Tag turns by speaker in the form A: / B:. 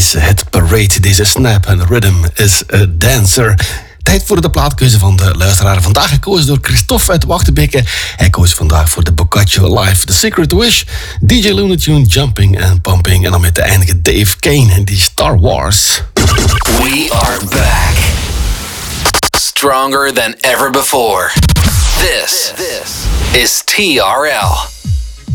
A: is het Parade. Deze Snap and Rhythm is a Dancer. Tijd voor de plaatkeuze van de luisteraar. Vandaag gekozen door Christophe uit Wachtenbeke. Hij koos vandaag voor de Boccaccio Live, The Secret Wish, DJ Looney Tune, Jumping and Pumping. En dan met de eindige Dave Kane en die Star Wars.
B: We are back. Stronger than ever before. This is TRL.